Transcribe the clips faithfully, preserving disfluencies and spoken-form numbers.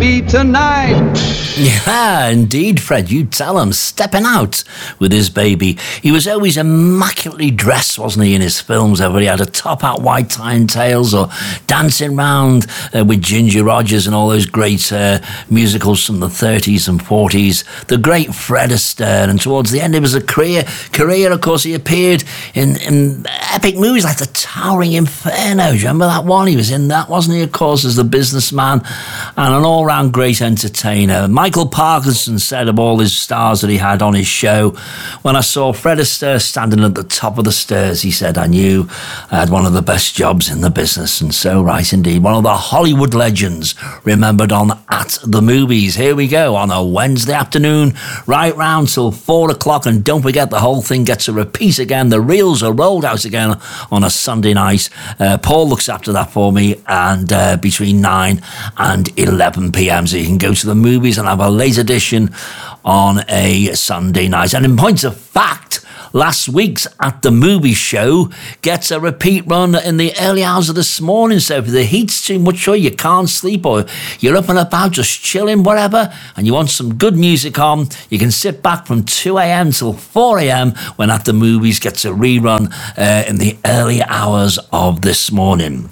be tonight. Yeah, indeed, Fred. You tell him. Stepping out with his baby. He was always immaculately dressed, wasn't he, in his films? Whether he had a top hat, white tie and tails, or dancing round uh, with Ginger Rogers and all those great uh, musicals from the thirties and forties. The great Fred Astaire. And towards the end of his career, career of course, he appeared in, in epic movies like The Towering Inferno. Do you remember that one? He was in that, wasn't he, of course, as the businessman and an all-round great entertainer. Michael Parkinson said of all his stars that he had on his show, when I saw Fred Astaire standing at the top of the stairs, he said, I knew I had one of the best jobs in the business. And so right indeed, one of the Hollywood legends remembered on At the Movies. Here we go on a Wednesday afternoon, right round till four o'clock. And don't forget, the whole thing gets a repeat again. The reels are rolled out again on a Sunday night. Uh, Paul looks after that for me, and uh, between nine and eleven p.m. So you can go to the movies and have a late edition on a Sunday night. And in point of fact, last week's At the Movie show gets a repeat run in the early hours of this morning. So if the heat's too much or you can't sleep or you're up and about just chilling, whatever, and you want some good music on, you can sit back from two a.m. till four a.m. when At the Movies gets a rerun uh, in the early hours of this morning.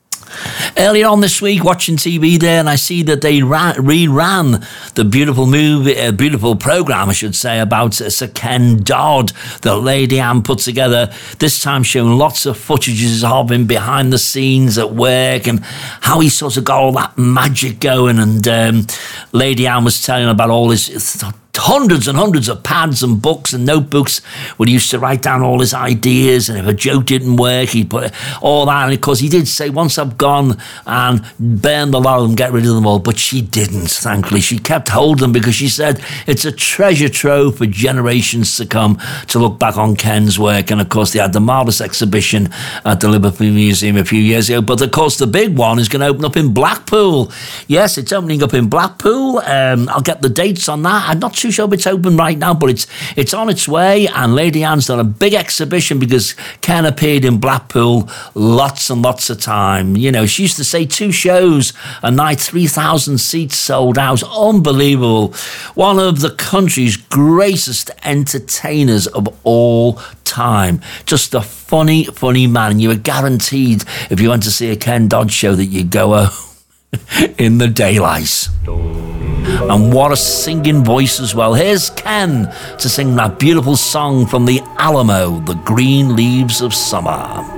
Earlier on this week, watching T V there, and I see that they ran, reran the beautiful movie, uh, beautiful programme, I should say, about uh, Sir Ken Dodd that Lady Anne put together, this time showing lots of footages of him behind the scenes at work and how he sort of got all that magic going. And um, Lady Anne was telling about all his th- hundreds and hundreds of pads and books and notebooks where he used to write down all his ideas, and if a joke didn't work, he'd put all that. And of course, he did say, once I've gone and burned the lot of them, get rid of them all. But she didn't, thankfully. She kept hold of them because she said it's a treasure trove for generations to come to look back on Ken's work. And of course, they had the marvellous exhibition at the Liverpool Museum a few years ago. But of course, the big one is going to open up in Blackpool. Yes, it's opening up in Blackpool. Um, I'll get the dates on that. I'm not too sure if it's open right now, but it's it's on its way. And Lady Anne's done a big exhibition because Ken appeared in Blackpool lots and lots of time. You know, she used to say two shows a night, three thousand seats sold out. Unbelievable. One of the country's greatest entertainers of all time. Just a funny, funny man. You were guaranteed, if you went to see a Ken Dodd show, that you'd go home in the daylight. And what a singing voice as well. Here's Ken to sing that beautiful song from the Alamo, The Green Leaves of Summer.